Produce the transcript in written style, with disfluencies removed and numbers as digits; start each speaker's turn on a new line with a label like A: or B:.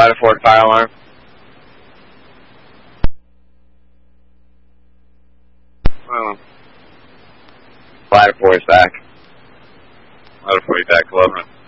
A: Ladder 4 fire alarm. Ladder 4 is back.
B: Ladder 4 back, 11.